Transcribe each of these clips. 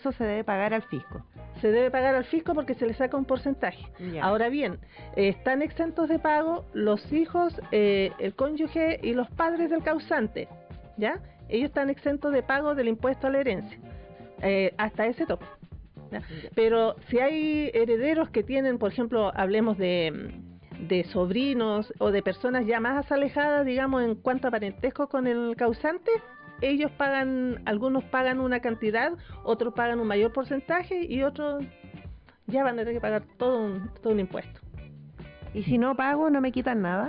eso se debe pagar al fisco. Se debe pagar al fisco porque se le saca un porcentaje. Ya. Ahora bien, están exentos de pago los hijos, el cónyuge y los padres del causante, ¿ya? Ellos están exentos de pago del impuesto a la herencia, hasta ese tope, ¿ya? Pero si hay herederos que tienen, por ejemplo, hablemos de sobrinos o de personas ya más alejadas, digamos, en cuanto a parentesco con el causante, ellos pagan, algunos pagan una cantidad, otros pagan un mayor porcentaje y otros ya van a tener que pagar todo un impuesto. ¿Y si no pago, no me quitan nada?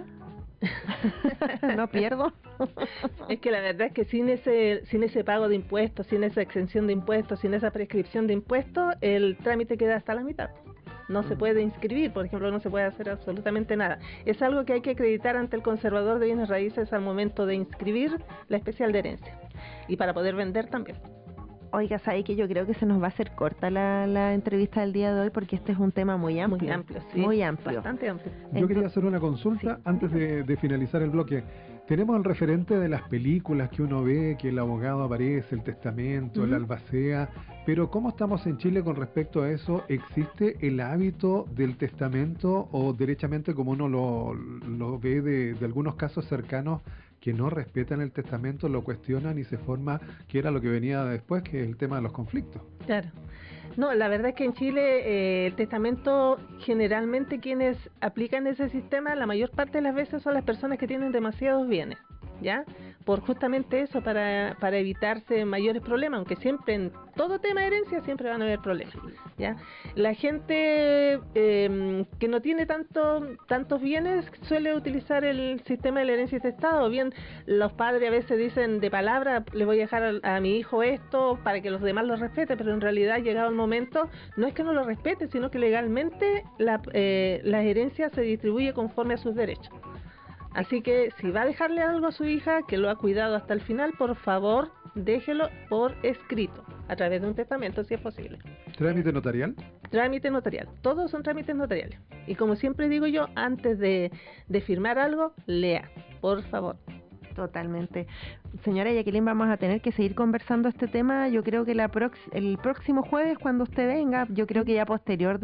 ¿No pierdo? Es que la verdad es que sin ese pago de impuestos, sin esa exención de impuestos, sin esa prescripción de impuestos, el trámite queda hasta la mitad. No se puede inscribir, por ejemplo, no se puede hacer absolutamente nada. Es algo que hay que acreditar ante el conservador de bienes raíces al momento de inscribir la especial de herencia y para poder vender también. Oiga, ¿sabe que yo creo que se nos va a hacer corta la entrevista del día de hoy porque este es un tema muy amplio? Muy amplio, sí. Muy amplio. Bastante amplio. Yo quería hacer una consulta sí, antes de finalizar el bloque. Tenemos el referente de las películas que uno ve, que el abogado aparece, el testamento, el albacea, pero ¿cómo estamos en Chile con respecto a eso? ¿Existe el hábito del testamento o derechamente como uno lo ve de algunos casos cercanos que no respetan el testamento, lo cuestionan y se forma, que era lo que venía después, que es el tema de los conflictos? Claro. No, la verdad es que en Chile el testamento, generalmente quienes aplican ese sistema, la mayor parte de las veces son las personas que tienen demasiados bienes, ¿ya? Por justamente eso, para evitarse mayores problemas, aunque siempre en todo tema de herencia siempre van a haber problemas, ¿ya? La gente que no tiene tantos bienes suele utilizar el sistema de la herencia intestada, o bien los padres a veces dicen de palabra, le voy a dejar a mi hijo esto para que los demás lo respeten, pero en realidad llegado el momento, no es que no lo respeten, sino que legalmente la herencia se distribuye conforme a sus derechos. Así que si va a dejarle algo a su hija, que lo ha cuidado hasta el final, por favor, déjelo por escrito, a través de un testamento, si es posible. ¿Trámite notarial? Trámite notarial, todos son trámites notariales. Y como siempre digo yo, antes de firmar algo, lea, por favor. Totalmente. Señora Jacqueline, vamos a tener que seguir conversando este tema. Yo creo que el próximo jueves, cuando usted venga, yo creo que ya posterior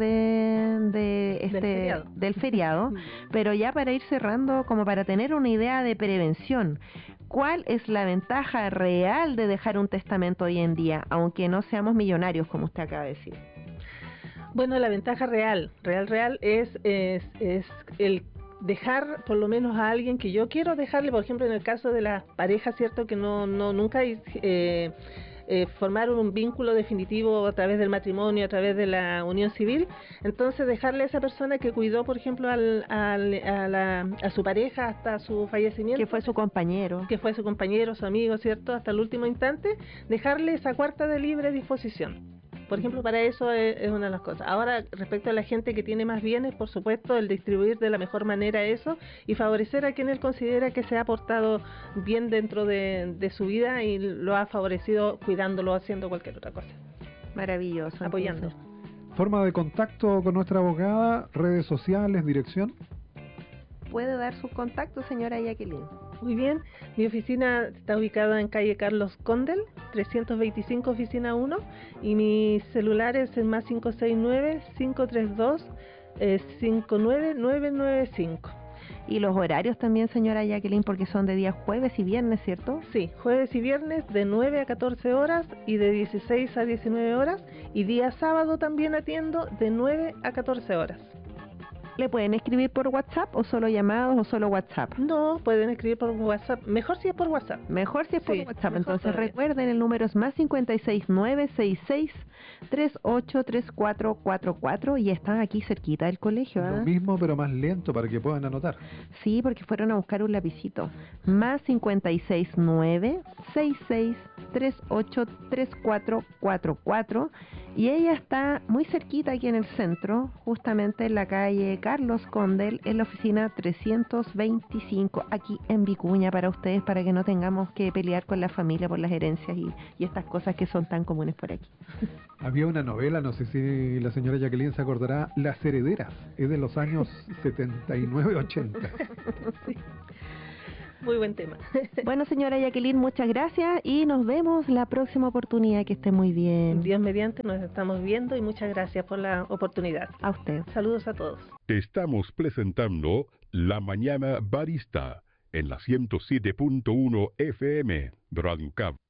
del feriado, pero ya para ir cerrando, como para tener una idea de prevención, ¿cuál es la ventaja real de dejar un testamento hoy en día, aunque no seamos millonarios, como usted acaba de decir? Bueno, la ventaja real es el dejar por lo menos a alguien que yo quiero dejarle, por ejemplo, en el caso de las parejas, ¿cierto? Que nunca formaron un vínculo definitivo a través del matrimonio, a través de la unión civil. Entonces dejarle a esa persona que cuidó, por ejemplo, a su pareja hasta su fallecimiento, que fue su compañero, su amigo, ¿cierto? Hasta el último instante, dejarle esa cuarta de libre disposición. Por ejemplo, para eso es una de las cosas. Ahora, respecto a la gente que tiene más bienes, por supuesto, el distribuir de la mejor manera eso y favorecer a quien él considera que se ha portado bien dentro de su vida y lo ha favorecido cuidándolo, haciendo cualquier otra cosa. Maravilloso. Apoyando. Forma de contacto con nuestra abogada, redes sociales, dirección. ¿Puede dar sus contactos, señora Jacqueline? Muy bien, mi oficina está ubicada en calle Carlos Condel, 325, oficina 1, y mi celular es el más 569-532-59995. Y los horarios también, señora Jacqueline, porque son de días jueves y viernes, ¿cierto? Sí, jueves y viernes de 9 a 14 horas y de 16 a 19 horas, y día sábado también atiendo de 9 a 14 horas. ¿Le pueden escribir por WhatsApp o solo llamados o solo WhatsApp? No, pueden escribir por WhatsApp. Mejor si es por WhatsApp. Mejor si es por WhatsApp. Entonces todavía. Recuerden, el número es más 56966383444 y están aquí cerquita del colegio. Lo mismo, pero más lento para que puedan anotar. Sí, porque fueron a buscar un lapicito. Más 56966383444 y ella está muy cerquita aquí en el centro, justamente en la calle Carlos Condel, en la oficina 325, aquí en Vicuña, para ustedes, para que no tengamos que pelear con la familia por las herencias y estas cosas que son tan comunes por aquí. Había una novela, no sé si la señora Jacqueline se acordará, Las Herederas, es de los años 79-80. Sí. Muy buen tema. Bueno, señora Jacqueline, muchas gracias y nos vemos la próxima oportunidad. Que esté muy bien. Dios mediante, nos estamos viendo y muchas gracias por la oportunidad. A usted. Saludos a todos. Estamos presentando La Mañana Barista en la 107.1 FM, Radio Cab.